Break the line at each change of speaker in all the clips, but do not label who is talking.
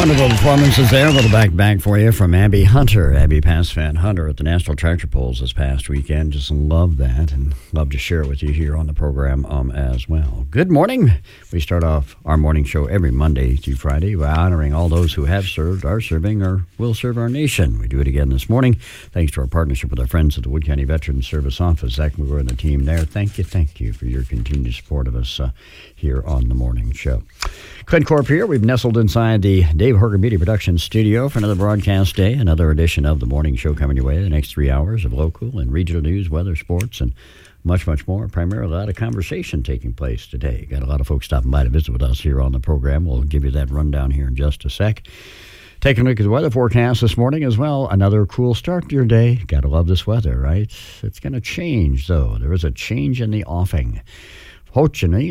Wonderful performances there. A little back for you from Abby Hunter. Abby Pass-Fan Hunter at the National Tractor Pulls this past weekend. Just love that and love to share it with you here on the program as well. Good morning. We start off our morning show every Monday through Friday by honoring all those who have served, are serving, or will serve our nation. We do it again this morning thanks to our partnership with our friends at the Wood County Veterans Service Office. Zach McGuire and the team there. Thank you for your continued support of us here on the morning show. Clint Corp here. We've nestled inside the Dave Horger Media Production Studio for another broadcast day, another edition of the morning show coming your way. The next 3 hours of local and regional news, weather, sports, and much more. Primarily a lot of conversation taking place today. Got a lot of folks stopping by to visit with us here on the program. We'll give you that rundown here in just a sec. Taking a look at the weather forecast this morning as well. Another cool start to your day. Got to love this weather, right? It's going to change, though. There is a change in the offing. Hopefully,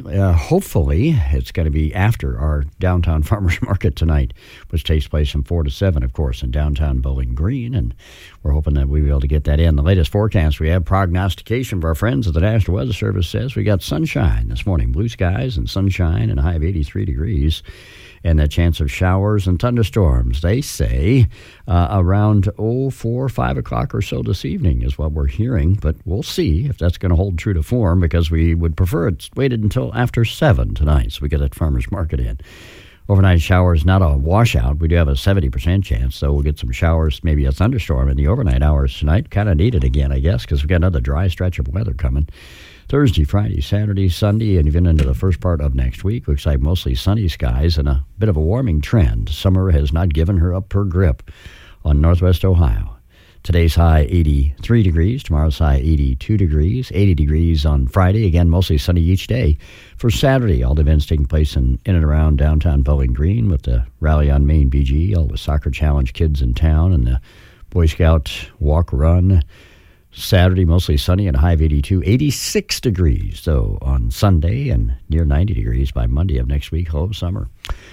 it's going to be after our downtown farmers market tonight, which takes place from 4 to 7, of course, in downtown Bowling Green, and we're hoping that we'll be able to get that in. The latest forecast we have, prognostication of our friends at the National Weather Service says we got sunshine this morning, blue skies and sunshine and a high of 83 degrees. And a chance of showers and thunderstorms, they say, around 4, 5 o'clock or so this evening is what we're hearing. But we'll see if that's going to hold true to form, because we would prefer it's waited until after 7 tonight so we get that farmer's market in. Overnight showers, not a washout. We do have a 70% chance, so we'll get some showers, maybe a thunderstorm in the overnight hours tonight. Kind of need it again, I guess, because we've got another dry stretch of weather coming. Thursday, Friday, Saturday, Sunday, and even into the first part of next week. Looks like mostly sunny skies and a bit of a warming trend. Summer has not given her up her grip on northwest Ohio. Today's high 83 degrees, tomorrow's high 82 degrees, 80 degrees on Friday. Again, mostly sunny each day. For Saturday, all the events taking place in and around downtown Bowling Green with the Rally on Main BG, all the soccer challenge kids in town, and the Boy Scout walk run. Saturday, mostly sunny and a high of 82, 86 degrees, though, on Sunday, and near 90 degrees by Monday of next week, whole summer.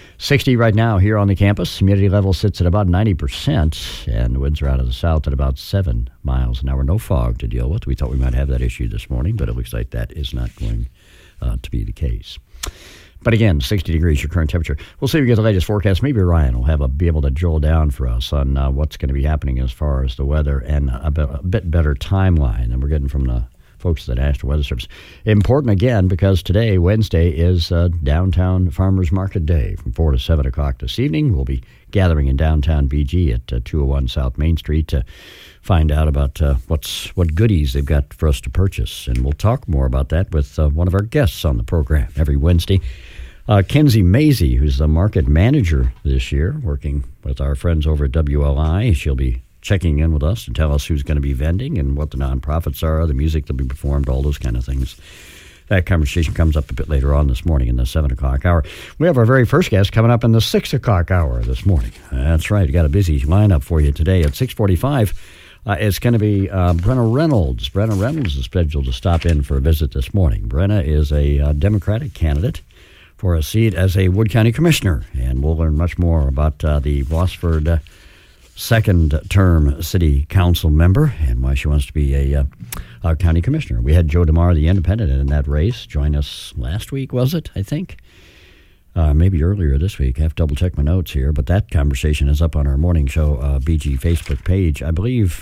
60 right now here on the campus. Humidity level sits at about 90%, and the winds are out of the south at about 7 miles an hour. No fog to deal with. We thought we might have that issue this morning, but it looks like that is not going to be the case. But again, 60 degrees, your current temperature. We'll see if we get the latest forecast. Maybe Ryan will be able to drill down for us on what's going to be happening as far as the weather and a bit better timeline than we're getting from the folks at the National Weather Service. Important again, because today, Wednesday, is Downtown Farmers Market Day from 4 to 7 o'clock this evening. We'll be gathering in downtown BG at 201 South Main Street to find out about what goodies they've got for us to purchase. And we'll talk more about that with one of our guests on the program every Wednesday. Kenzie Mazie, who's the market manager this year, working with our friends over at WLI. She'll be checking in with us to tell us who's going to be vending and what the nonprofits are, the music that'll be performed, all those kind of things. That conversation comes up a bit later on this morning in the 7 o'clock hour. We have our very first guest coming up in the 6 o'clock hour this morning. That's right. We got a busy lineup for you today at 6:45. It's going to be Brenna Reynolds. Brenna Reynolds is scheduled to stop in for a visit this morning. Brenna is a Democratic candidate for a seat as a Wood County Commissioner, and we'll learn much more about the Rossford second-term city council member and why she wants to be a county commissioner. We had Joe DeMar, the independent, in that race, join us last week, was it, I think? Maybe earlier this week. I have to double-check my notes here, but that conversation is up on our morning show BG Facebook page. I believe,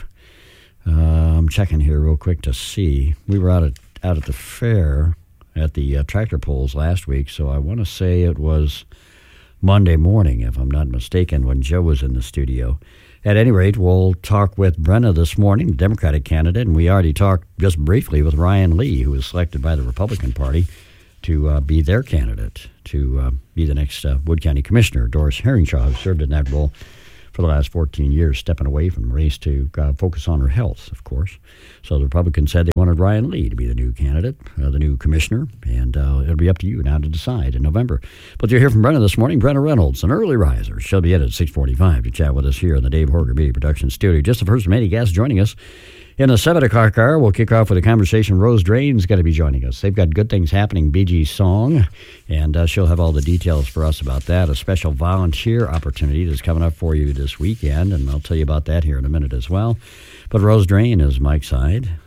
I'm checking here real quick to see. We were out at the fair at the tractor pulls last week, so I want to say it was Monday morning, if I'm not mistaken, when Joe was in the studio. At any rate, we'll talk with Brenna this morning, the Democratic candidate, and we already talked just briefly with Ryan Lee, who was selected by the Republican Party to be their candidate to be the next Wood County Commissioner. Doris Herringshaw, who served in that role for the last 14 years, stepping away from the race to focus on her health, of course. So the Republicans said they wanted Ryan Lee to be the new candidate, the new commissioner, and it'll be up to you now to decide in November. But you'll hear from Brenna this morning. Brenna Reynolds, an early riser. She'll be in at 6:45 to chat with us here in the Dave Horger Media Production Studio. Just the first of many guests joining us. In the 7 o'clock hour, we'll kick off with a conversation. Rose Drain's going to be joining us. They've got Good Things Happening BG song, and she'll have all the details for us about that. A special volunteer opportunity that's coming up for you this weekend, and I'll tell you about that here in a minute as well. But Rose Drain is Mike's side.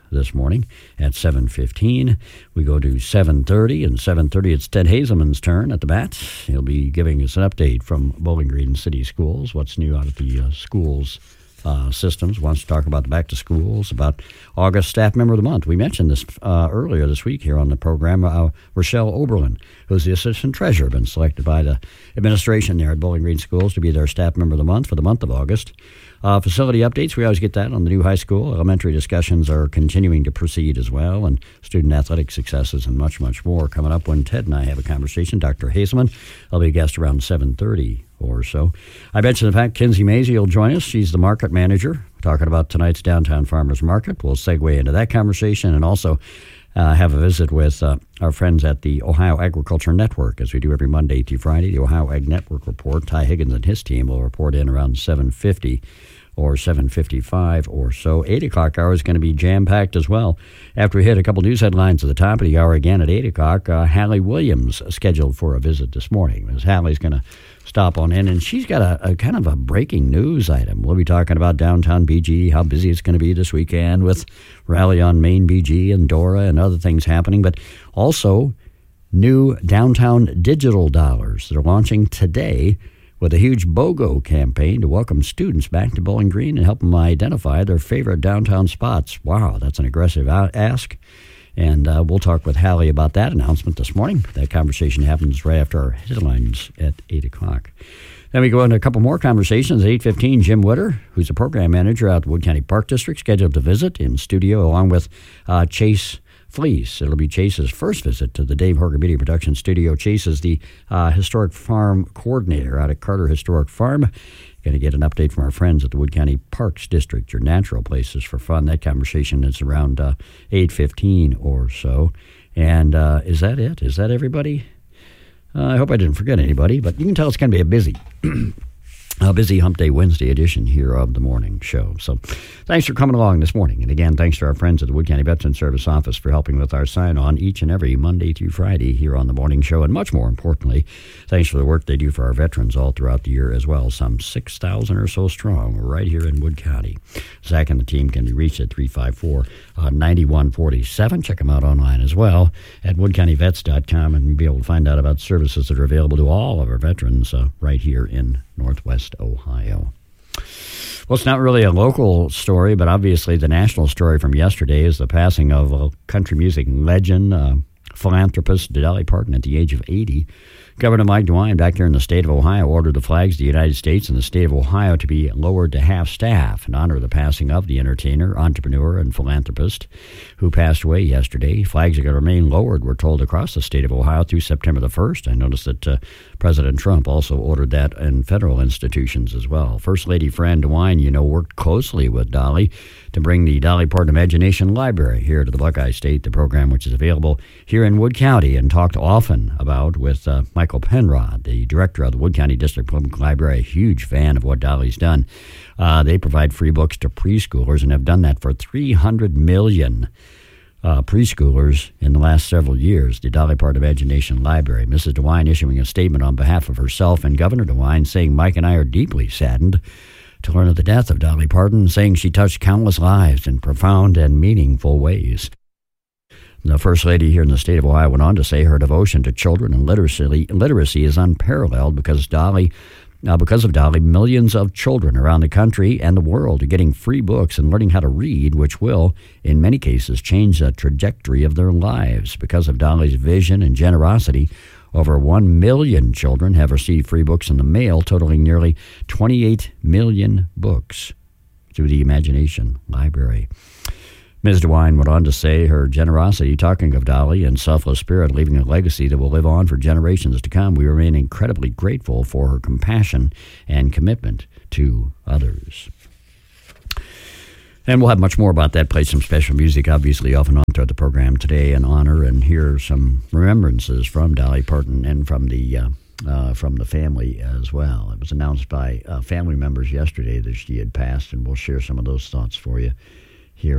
this morning at 7:15. We go to 7:30, and 7:30 it's Ted Hazelman's turn at the bat. He'll be giving us an update from Bowling Green City Schools, what's new out of the schools systems. Wants to talk about the back to schools, about August Staff Member of the Month. We mentioned this earlier this week here on the program. Rochelle Oberlin, who's the Assistant Treasurer, been selected by the administration there at Bowling Green Schools to be their Staff Member of the Month for the month of August. Facility updates, we always get that on the new high school. Elementary discussions are continuing to proceed as well, and student athletic successes and much, much more coming up when Ted and I have a conversation. Dr. Hazelman will be a guest around 7:30 or so. I mentioned the fact Kinsey Maisie will join us. She's the market manager, talking about tonight's Downtown Farmers Market. We'll segue into that conversation and also have a visit with our friends at the Ohio Agriculture Network, as we do every Monday through Friday. The Ohio Ag Network report. Ty Higgins and his team will report in around 7:50 or 7:55 or so. 8 o'clock hour is going to be jam-packed as well. After we hit a couple news headlines at the top of the hour again at 8 o'clock, Hallie Williams scheduled for a visit this morning. Ms. Hallie's going to stop on in, and she's got a kind of a breaking news item. We'll be talking about downtown BG, how busy it's going to be this weekend with Rally on Main BG and Dora and other things happening, but also new downtown digital dollars that are launching today with a huge BOGO campaign to welcome students back to Bowling Green and help them identify their favorite downtown spots. Wow, that's an aggressive ask. And we'll talk with Hallie about that announcement this morning. That conversation happens right after our headlines at 8 o'clock. Then we go into a couple more conversations. At 8:15, Jim Witter, who's a program manager out at the Wood County Park District, scheduled to visit in studio along with Chase Fleece. It'll be Chase's first visit to the Dave Horgan Media Production Studio. Chase is the Historic Farm Coordinator out at Carter Historic Farm. Going to get an update from our friends at the Wood County Parks District, your natural places for fun. That conversation is around 8:15 or so. And is that it? Is that everybody? I hope I didn't forget anybody, but you can tell it's going to be a busy Hump Day Wednesday edition here of the morning show. So thanks for coming along this morning. And again, thanks to our friends at the Wood County Veteran Service Office for helping with our sign-on each and every Monday through Friday here on the morning show. And much more importantly, thanks for the work they do for our veterans all throughout the year as well. Some 6,000 or so strong right here in Wood County. Zach and the team can be reached at 354-9147. Check them out online as well at woodcountyvets.com, and you'll be able to find out about services that are available to all of our veterans right here in Northwest Ohio. Well, it's not really a local story, but obviously the national story from yesterday is the passing of a country music legend, philanthropist Dolly Parton at the age of 80. Governor Mike DeWine back here in the state of Ohio ordered the flags of the United States and the state of Ohio to be lowered to half-staff in honor of the passing of the entertainer, entrepreneur, and philanthropist who passed away yesterday. Flags are going to remain lowered, we're told, across the state of Ohio through September the 1st. I noticed that President Trump also ordered that in federal institutions as well. First Lady Fran DeWine, worked closely with Dolly to bring the Dolly Parton Imagination Library here to the Buckeye State, the program which is available here in Wood County, and talked often about with Michael Penrod, the director of the Wood County District Public Library, a huge fan of what Dolly's done. They provide free books to preschoolers and have done that for 300 million preschoolers in the last several years. The Dolly Parton Imagination Library. Mrs. DeWine issuing a statement on behalf of herself and Governor DeWine saying, Mike and I are deeply saddened to learn of the death of Dolly Parton, saying she touched countless lives in profound and meaningful ways. The First Lady here in the state of Ohio went on to say her devotion to children and literacy is unparalleled because of Dolly, millions of children around the country and the world are getting free books and learning how to read, which will, in many cases, change the trajectory of their lives. Because of Dolly's vision and generosity, over 1 million children have received free books in the mail, totaling nearly 28 million books through the Imagination Library. Ms. DeWine went on to say her generosity, talking of Dolly and selfless spirit, leaving a legacy that will live on for generations to come. We remain incredibly grateful for her compassion and commitment to others. And we'll have much more about that, play some special music, obviously, off and on throughout the program today in honor, and hear some remembrances from Dolly Parton and from the family as well. It was announced by family members yesterday that she had passed, and we'll share some of those thoughts for you